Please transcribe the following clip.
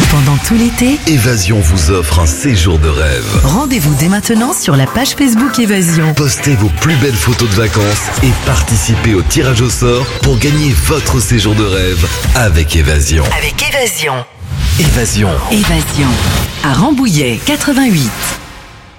Pendant tout l'été, Évasion vous offre un séjour de rêve. rendez-vous dès maintenant sur la page Facebook Évasion. Postez vos plus belles photos de vacances et participez au tirage au sort pour gagner votre séjour de rêve avec Évasion. Avec Évasion. Évasion. Évasion. À Rambouillet, 88.